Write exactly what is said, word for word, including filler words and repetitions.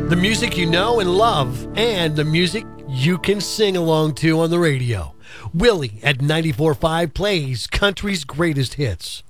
The music you know and love, and the music you can sing along to on the radio. Willie at ninety-four point five plays country's greatest hits.